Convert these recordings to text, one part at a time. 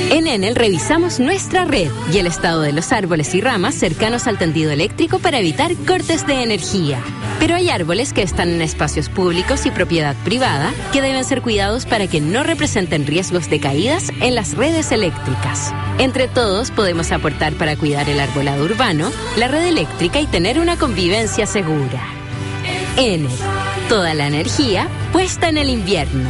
En Enel revisamos nuestra red y el estado de los árboles y ramas cercanos al tendido eléctrico para evitar cortes de energía. Pero hay árboles que están en espacios públicos y propiedad privada que deben ser cuidados para que no representen riesgos de caídas en las redes eléctricas. Entre todos podemos aportar para cuidar el arbolado urbano, la red eléctrica y tener una convivencia segura. Enel, toda la energía puesta en el invierno.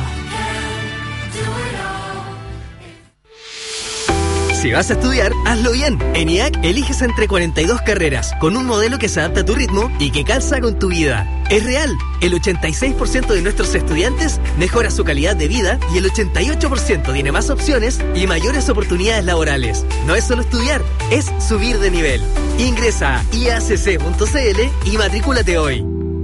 Si vas a estudiar, hazlo bien. En IAC eliges entre 42 carreras, con un modelo que se adapta a tu ritmo y que calza con tu vida. Es real, el 86% de nuestros estudiantes mejora su calidad de vida y el 88% tiene más opciones y mayores oportunidades laborales. No es solo estudiar, es subir de nivel. Ingresa a iacc.cl y matrículate hoy.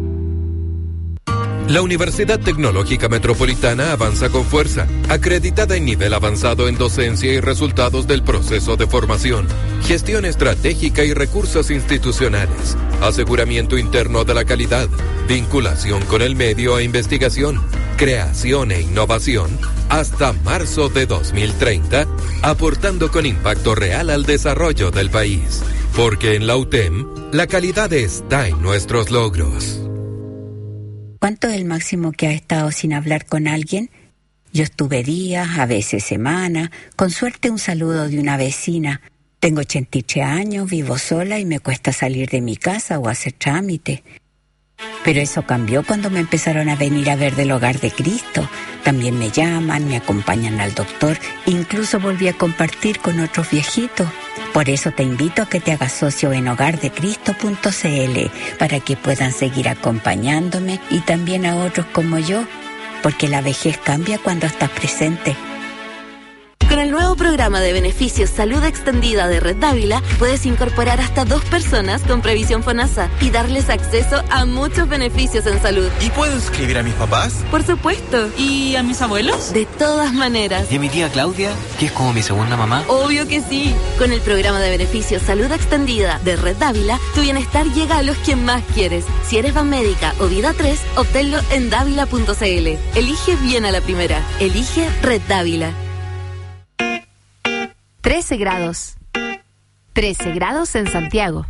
La Universidad Tecnológica Metropolitana avanza con fuerza, acreditada en nivel avanzado en docencia y resultados del proceso de formación, gestión estratégica y recursos institucionales, aseguramiento interno de la calidad, vinculación con el medio e investigación, creación e innovación, hasta marzo de 2030, aportando con impacto real al desarrollo del país. Porque en la UTEM, la calidad está en nuestros logros. ¿Cuánto es el máximo que has estado sin hablar con alguien? Yo estuve días, a veces semanas, con suerte un saludo de una vecina. Tengo 83 años, vivo sola y me cuesta salir de mi casa o hacer trámite. Pero eso cambió cuando me empezaron a venir a ver del Hogar de Cristo. También me llaman, me acompañan al doctor, incluso volví a compartir con otros viejitos. Por eso te invito a que te hagas socio en hogardecristo.cl para que puedan seguir acompañándome y también a otros como yo, porque la vejez cambia cuando estás presente. Con el nuevo programa de beneficios Salud Extendida de Red Dávila, puedes incorporar hasta 2 personas con previsión FONASA y darles acceso a muchos beneficios en salud. ¿Y puedo inscribir a mis papás? Por supuesto. ¿Y a mis abuelos? De todas maneras. ¿Y a mi tía Claudia, que es como mi segunda mamá? Obvio que sí. Con el programa de beneficios Salud Extendida de Red Dávila, tu bienestar llega a los que más quieres. Si eres Banmédica o Vida 3, obténlo en dávila.cl. Elige bien a la primera. Elige Red Dávila. 13 grados. 13 grados en Santiago.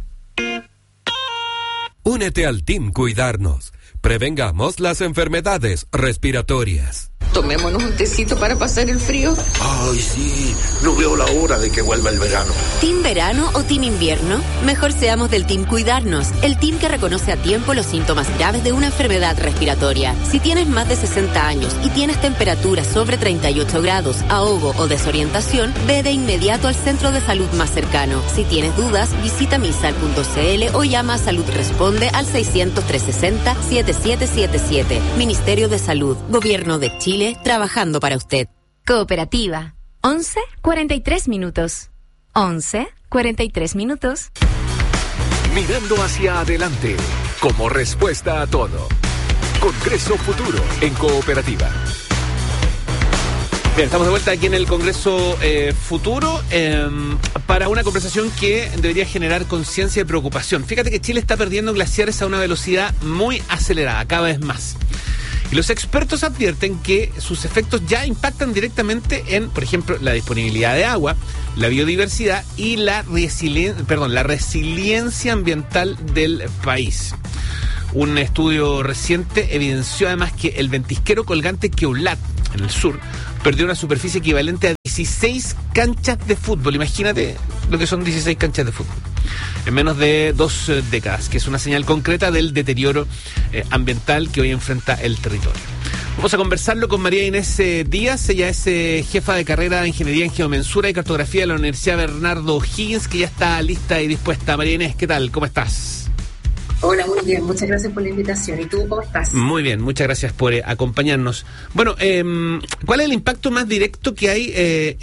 Únete al Team Cuidarnos. Prevengamos las enfermedades respiratorias. Tomémonos un tecito para pasar el frío. Ay, sí, no veo la hora de que vuelva el verano. ¿Team verano o team invierno? Mejor seamos del Team Cuidarnos, el team que reconoce a tiempo los síntomas graves de una enfermedad respiratoria. Si tienes más de 60 años y tienes temperatura sobre 38 grados, ahogo o desorientación, ve de inmediato al centro de salud más cercano. Si tienes dudas, visita misal.cl o llama a Salud Responde al 600-360-7777. Ministerio de Salud, Gobierno de Chile, trabajando para usted. Cooperativa. 11:43 minutos. 11:43 minutos. Mirando hacia adelante, como respuesta a todo. Congreso Futuro en Cooperativa. Bien, estamos de vuelta aquí en el Congreso Futuro para una conversación que debería generar conciencia y preocupación. Fíjate que Chile está perdiendo glaciares a una velocidad muy acelerada, cada vez más. Y los expertos advierten que sus efectos ya impactan directamente en, por ejemplo, la disponibilidad de agua, la biodiversidad y la resiliencia ambiental del país. Un estudio reciente evidenció además que el ventisquero colgante Queulat, en el sur, perdió una superficie equivalente a 16 canchas de fútbol. Imagínate lo que son 16 canchas de fútbol en menos de 2 décadas, que es una señal concreta del deterioro ambiental que hoy enfrenta el territorio. Vamos a conversarlo con María Inés Díaz. Ella es jefa de carrera de Ingeniería en Geomensura y Cartografía de la Universidad Bernardo O'Higgins, que ya está lista y dispuesta. María Inés, ¿qué tal? ¿Cómo estás? Hola, muy bien, muchas gracias por la invitación. ¿Y tú cómo estás? Muy bien, muchas gracias por acompañarnos. Bueno, ¿cuál es el impacto más directo que hay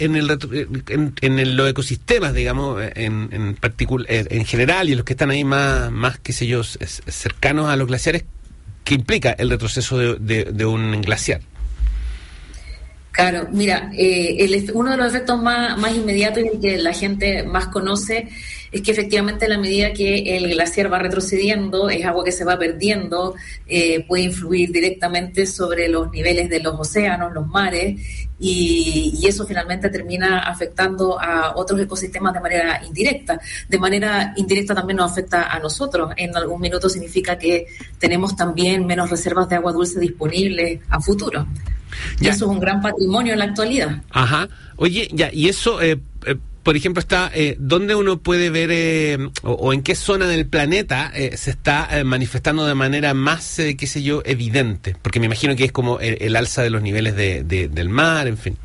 en los ecosistemas, digamos, en general y en los que están ahí más qué sé yo, cercanos a los glaciares, que implica el retroceso de un glaciar? Claro, mira, uno de los efectos más inmediatos y el que la gente más conoce es que efectivamente en la medida que el glaciar va retrocediendo, es agua que se va perdiendo, puede influir directamente sobre los niveles de los océanos, los mares, y eso finalmente termina afectando a otros ecosistemas de manera indirecta. De manera indirecta también nos afecta a nosotros. En algún minuto significa que tenemos también menos reservas de agua dulce disponibles a futuro. Y eso es un gran patrimonio en la actualidad. Ajá. Oye, ya, y eso, por ejemplo, está, ¿dónde uno puede ver o en qué zona del planeta se está manifestando de manera más, qué sé yo, evidente? Porque me imagino que es como el alza de los niveles del mar, en fin.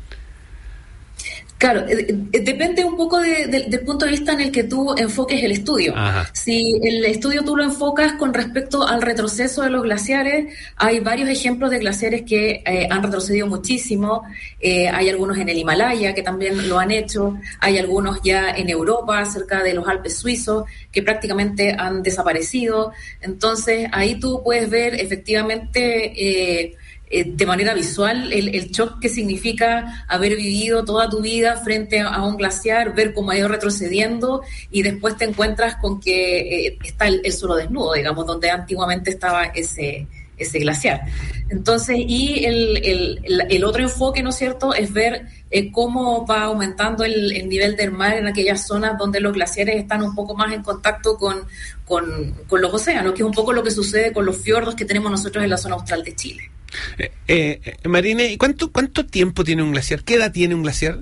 Claro, depende un poco del punto de vista en el que tú enfoques el estudio. Ajá. Si el estudio tú lo enfocas con respecto al retroceso de los glaciares, hay varios ejemplos de glaciares que han retrocedido muchísimo. Hay algunos en el Himalaya que también lo han hecho. Hay algunos ya en Europa, cerca de los Alpes suizos, que prácticamente han desaparecido. Entonces, ahí tú puedes ver efectivamente de manera visual el shock que significa haber vivido toda tu vida frente a un glaciar, ver cómo ha ido retrocediendo y después te encuentras con que está el suelo desnudo, digamos, donde antiguamente estaba ese glaciar. Entonces, y el otro enfoque, ¿no es cierto?, es ver cómo va aumentando el nivel del mar en aquellas zonas donde los glaciares están un poco más en contacto con los océanos, que es un poco lo que sucede con los fiordos que tenemos nosotros en la zona austral de Chile. Marine, ¿y cuánto tiempo tiene un glaciar? ¿Qué edad tiene un glaciar?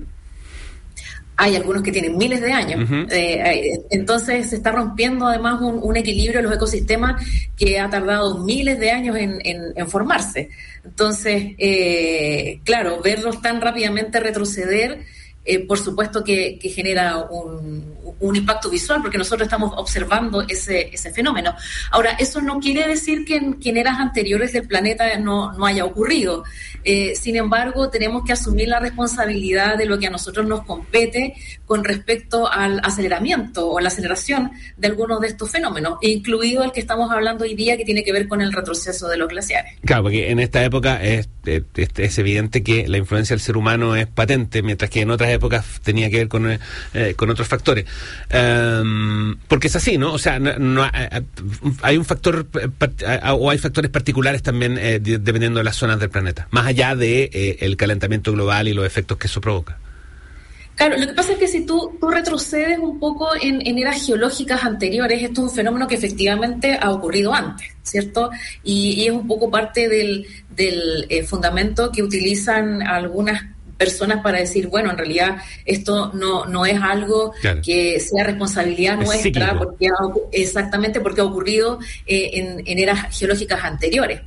Hay algunos que tienen miles de años. Uh-huh. Entonces se está rompiendo además un equilibrio en los ecosistemas que ha tardado miles de años en formarse. Entonces, claro, verlos tan rápidamente retroceder, por supuesto que genera un impacto visual, porque nosotros estamos observando ese fenómeno. Ahora, eso no quiere decir que en eras anteriores del planeta no haya ocurrido. Sin embargo, tenemos que asumir la responsabilidad de lo que a nosotros nos compete con respecto al aceleramiento o la aceleración de algunos de estos fenómenos, incluido el que estamos hablando hoy día, que tiene que ver con el retroceso de los glaciares. Claro, porque en esta época es evidente que la influencia del ser humano es patente, mientras que en otras épocas tenía que ver con otros factores. Porque es así, ¿no? O sea, hay un factor o hay factores particulares también dependiendo de las zonas del planeta, más allá de el calentamiento global y los efectos que eso provoca. Claro, lo que pasa es que si tú retrocedes un poco en eras geológicas anteriores, esto es un fenómeno que efectivamente ha ocurrido antes, ¿cierto? Y es un poco parte del fundamento que utilizan algunas personas para decir, bueno, en realidad esto no es algo claro, que sea responsabilidad nuestra, porque ha ocurrido en eras geológicas anteriores.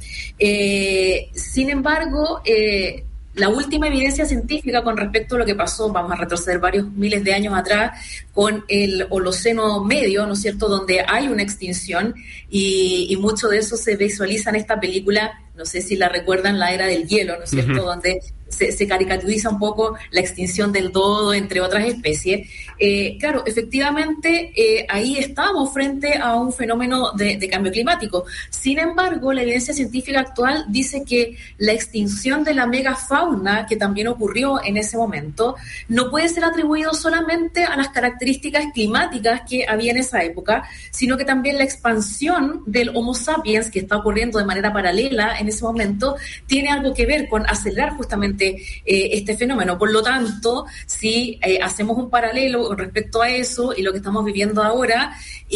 Sin embargo, la última evidencia científica con respecto a lo que pasó, vamos a retroceder varios miles de años atrás, con el Holoceno medio, ¿no es cierto?, donde hay una extinción y mucho de eso se visualiza en esta película, no sé si la recuerdan, La Era del Hielo, ¿no es cierto?, uh-huh, donde se caricaturiza un poco la extinción del dodo, entre otras especies. Claro, efectivamente, ahí estamos frente a un fenómeno de cambio climático. Sin embargo, la evidencia científica actual dice que la extinción de la megafauna, que también ocurrió en ese momento, no puede ser atribuido solamente a las características climáticas que había en esa época, sino que también la expansión del Homo sapiens, que está ocurriendo de manera paralela en ese momento, tiene algo que ver con acelerar justamente este fenómeno. Por lo tanto, si hacemos un paralelo con respecto a eso y lo que estamos viviendo ahora,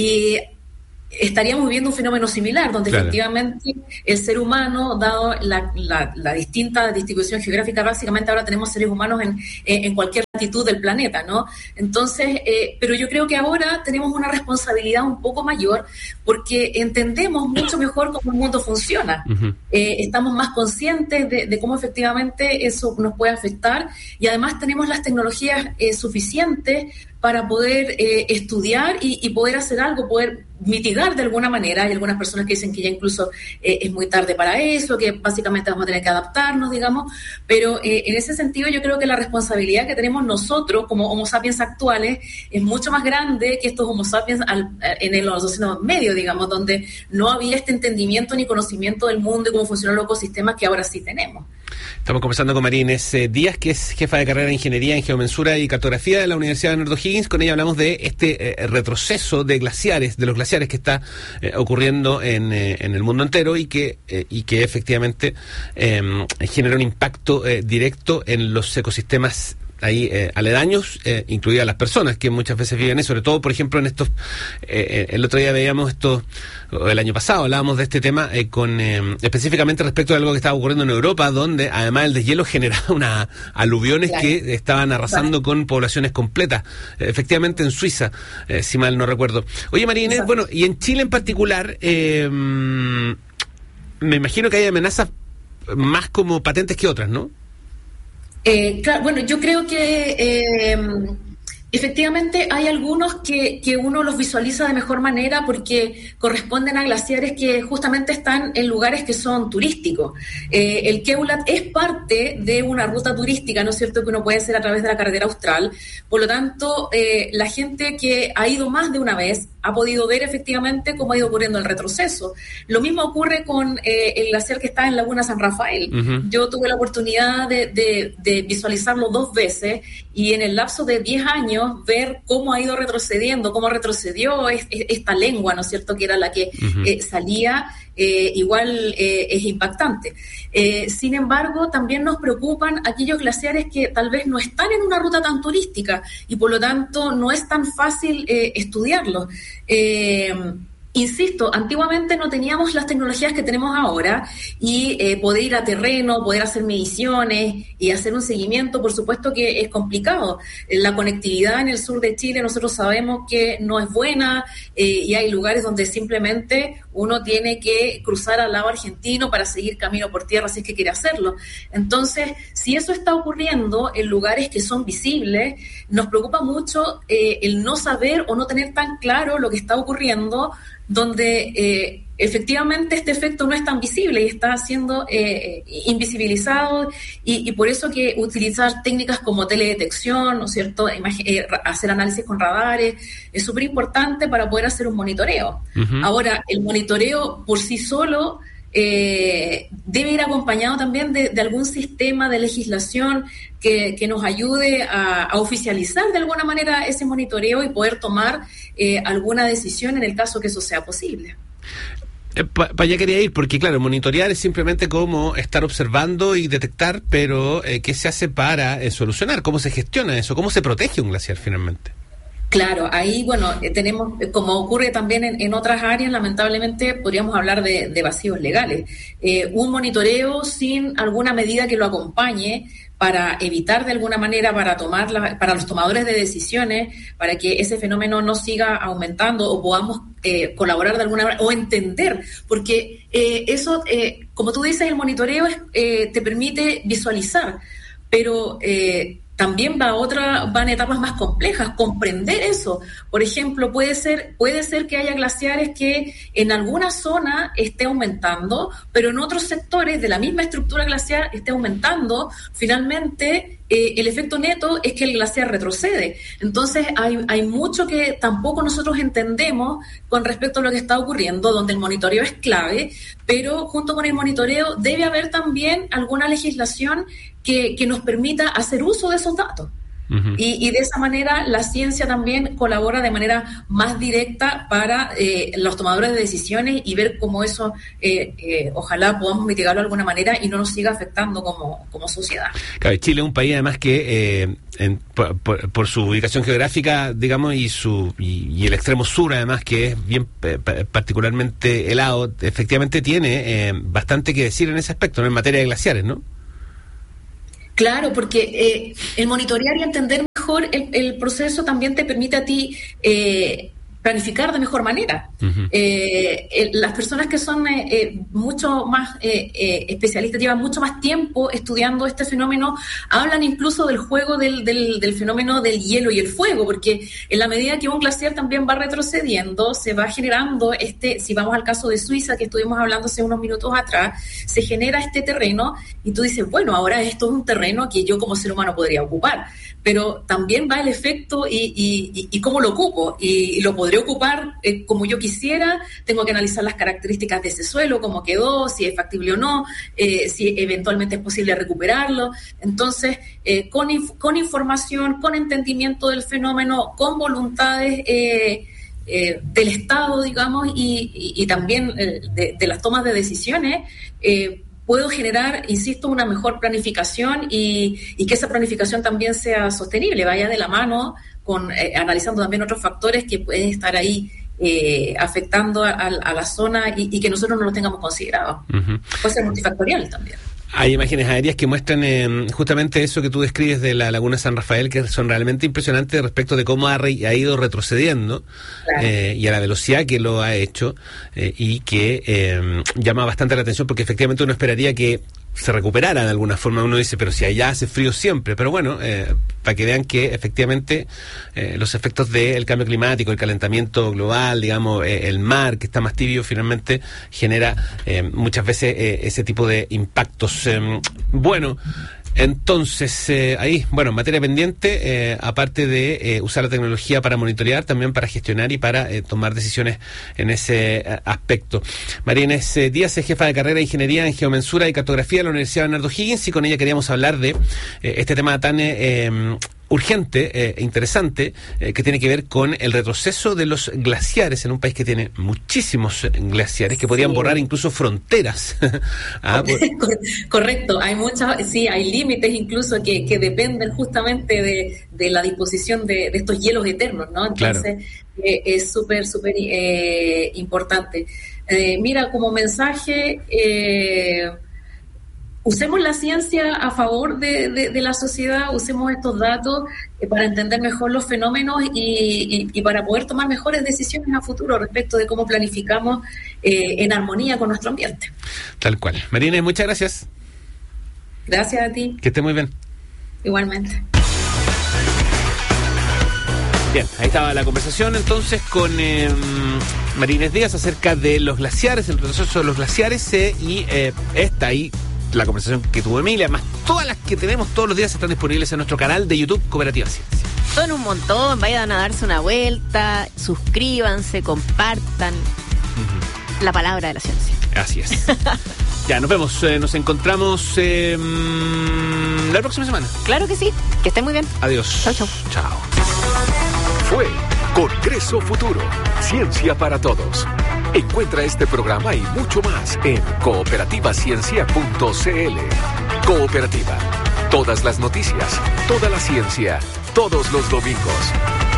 estaríamos viviendo un fenómeno similar, donde claro, efectivamente el ser humano, dado la distinta distribución geográfica, básicamente ahora tenemos seres humanos en cualquier latitud del planeta, ¿no? Entonces, pero yo creo que ahora tenemos una responsabilidad un poco mayor, porque entendemos mucho mejor cómo el mundo funciona. Uh-huh. Estamos más conscientes de cómo efectivamente eso nos puede afectar, y además tenemos las tecnologías suficientes para poder estudiar y poder hacer algo, poder mitigar de alguna manera. Hay algunas personas que dicen que ya incluso es muy tarde para eso, que básicamente vamos a tener que adaptarnos, digamos, pero en ese sentido yo creo que la responsabilidad que tenemos nosotros como Homo sapiens actuales es mucho más grande que estos Homo sapiens en el Holoceno medio, digamos, donde no había este entendimiento ni conocimiento del mundo y cómo funcionan los ecosistemas que ahora sí tenemos. Estamos conversando con María Inés Díaz, que es jefa de carrera de Ingeniería en Geomensura y Cartografía de la Universidad de Bernardo Higgins. Con ella hablamos de este retroceso de glaciares, de los glaciares que está ocurriendo en el mundo entero y que efectivamente genera un impacto directo en los ecosistemas ahí aledaños, incluidas las personas que muchas veces viven eso, sobre todo, por ejemplo, en estos, el otro día veíamos esto, el año pasado hablábamos de este tema específicamente respecto de algo que estaba ocurriendo en Europa, donde además el deshielo generaba unas aluviones que estaban arrasando con poblaciones completas, efectivamente en Suiza, si mal no recuerdo. Oye, María Inés, bueno, y en Chile en particular, me imagino que hay amenazas más como patentes que otras, ¿no? Claro, bueno, yo creo que efectivamente hay algunos que uno los visualiza de mejor manera porque corresponden a glaciares que justamente están en lugares que son turísticos. El Keulat es parte de una ruta turística, ¿no es cierto?, que uno puede hacer a través de la carretera austral. Por lo tanto, la gente que ha ido más de una vez ha podido ver efectivamente cómo ha ido ocurriendo el retroceso. Lo mismo ocurre con el glaciar que está en Laguna San Rafael. Uh-huh. Yo tuve la oportunidad de visualizarlo 2 veces y en el lapso de 10 años ver cómo ha ido retrocediendo, cómo retrocedió esta lengua, ¿no es cierto?, que era la que salía, igual es impactante. Sin embargo, también nos preocupan aquellos glaciares que tal vez no están en una ruta tan turística y por lo tanto no es tan fácil estudiarlos. Insisto, antiguamente no teníamos las tecnologías que tenemos ahora y poder ir a terreno, poder hacer mediciones y hacer un seguimiento, por supuesto que es complicado. La conectividad en el sur de Chile nosotros sabemos que no es buena y hay lugares donde simplemente uno tiene que cruzar al lado argentino para seguir camino por tierra si es que quiere hacerlo. Entonces, si eso está ocurriendo en lugares que son visibles, nos preocupa mucho el no saber o no tener tan claro lo que está ocurriendo, donde efectivamente este efecto no es tan visible y está siendo invisibilizado y por eso que utilizar técnicas como teledetección, ¿no es cierto?, hacer análisis con radares es súper importante para poder hacer un monitoreo. Uh-huh. Ahora, el monitoreo por sí solo debe ir acompañado también de algún sistema de legislación que nos ayude a oficializar de alguna manera ese monitoreo y poder tomar alguna decisión en el caso que eso sea posible. Para allá quería ir, porque claro, monitorear es simplemente como estar observando y detectar, pero ¿qué se hace para solucionar? ¿Cómo se gestiona eso? ¿Cómo se protege un glaciar finalmente? Claro, ahí, bueno, tenemos, como ocurre también en otras áreas, lamentablemente podríamos hablar de vacíos legales. Un monitoreo sin alguna medida que lo acompañe para evitar de alguna manera, para los tomadores de decisiones, para que ese fenómeno no siga aumentando o podamos colaborar de alguna manera o entender, porque eso, como tú dices, el monitoreo te permite visualizar, pero también van etapas más complejas, comprender eso. Por ejemplo, puede ser que haya glaciares que en alguna zona esté aumentando, pero en otros sectores de la misma estructura glaciar esté aumentando. Finalmente, el efecto neto es que el glaciar retrocede. Entonces, hay mucho que tampoco nosotros entendemos con respecto a lo que está ocurriendo, donde el monitoreo es clave, pero junto con el monitoreo debe haber también alguna legislación que nos permita hacer uso de esos datos. Uh-huh. Y de esa manera la ciencia también colabora de manera más directa para los tomadores de decisiones y ver cómo eso ojalá podamos mitigarlo de alguna manera y no nos siga afectando como sociedad. Claro, Chile es un país además que por su ubicación geográfica, digamos, y el extremo sur además, que es bien particularmente helado, efectivamente tiene bastante que decir en ese aspecto, ¿no?, en materia de glaciares, ¿no? Claro, porque el monitorear y entender mejor el proceso también te permite a ti planificar de mejor manera. Uh-huh. Las personas que son mucho más especialistas, llevan mucho más tiempo estudiando este fenómeno, hablan incluso del juego del fenómeno del hielo y el fuego, porque en la medida que un glaciar también va retrocediendo, se va generando si vamos al caso de Suiza, que estuvimos hablando hace unos minutos atrás, se genera este terreno y tú dices, bueno, ahora esto es un terreno que yo como ser humano podría ocupar, pero también va el efecto y cómo lo ocupo, y lo podría podría ocupar como yo quisiera, tengo que analizar las características de ese suelo, cómo quedó, si es factible o no, si eventualmente es posible recuperarlo. Entonces, con información, con entendimiento del fenómeno, con voluntades del Estado, digamos, y también de las tomas de decisiones, puedo generar, insisto, una mejor planificación y que esa planificación también sea sostenible, vaya de la mano con analizando también otros factores que pueden estar ahí afectando a la zona y que nosotros no lo tengamos considerado. Uh-huh. Puede ser multifactorial también. Hay imágenes aéreas que muestran justamente eso que tú describes de la Laguna San Rafael, que son realmente impresionantes respecto de cómo ha ido retrocediendo, claro. Y a la velocidad que lo ha hecho, y que llama bastante la atención porque efectivamente uno esperaría que se recuperara de alguna forma. Uno dice, pero si allá hace frío siempre. Pero bueno, para que vean que efectivamente los efectos del cambio climático, el calentamiento global, digamos, el mar que está más tibio, finalmente genera muchas veces ese tipo de impactos. Bueno, entonces, ahí, bueno, materia pendiente, aparte de usar la tecnología para monitorear, también para gestionar y para tomar decisiones en ese aspecto. María Inés Díaz es jefa de carrera de Ingeniería en Geomensura y Cartografía de la Universidad Bernardo Higgins, y con ella queríamos hablar de este tema tan urgente, interesante, que tiene que ver con el retroceso de los glaciares en un país que tiene muchísimos glaciares que podrían borrar incluso fronteras. Correcto, hay muchas, sí, hay límites incluso que dependen justamente de la disposición de estos hielos eternos, ¿no? Entonces, claro. Es súper importante. Mira, como mensaje, usemos la ciencia a favor de la sociedad, usemos estos datos para entender mejor los fenómenos y para poder tomar mejores decisiones a futuro respecto de cómo planificamos en armonía con nuestro ambiente. Tal cual. Marina, muchas gracias. Gracias a ti. Que esté muy bien. Igualmente. Bien, ahí estaba la conversación entonces con María Inés Díaz acerca de los glaciares, el retroceso de los glaciares, y está ahí la conversación que tuvo Emilia, más todas las que tenemos todos los días están disponibles en nuestro canal de YouTube Cooperativa Ciencia. Son un montón, vayan a darse una vuelta, suscríbanse, compartan la palabra de la ciencia. Así es. Ya, nos vemos, nos encontramos la próxima semana. Claro que sí, que estén muy bien. Adiós. Chao, chao. Chao. Fue Congreso Futuro, Ciencia para Todos. Encuentra este programa y mucho más en cooperativaciencia.cl. Cooperativa. Todas las noticias, toda la ciencia, todos los domingos.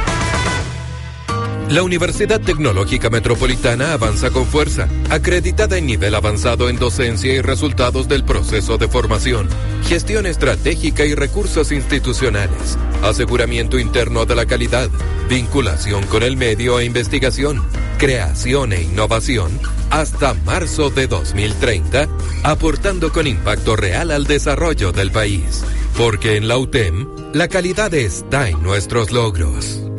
La Universidad Tecnológica Metropolitana avanza con fuerza, acreditada en nivel avanzado en docencia y resultados del proceso de formación, gestión estratégica y recursos institucionales, aseguramiento interno de la calidad, vinculación con el medio e investigación, creación e innovación, hasta marzo de 2030, aportando con impacto real al desarrollo del país. Porque en la UTEM, la calidad está en nuestros logros.